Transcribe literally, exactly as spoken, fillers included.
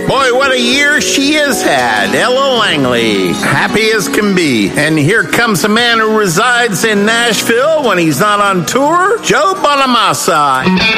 Boy, what a year she has had. Ella Langley, happy as can be. And here comes a man who resides in Nashville when he's not on tour, Joe Bonamassa.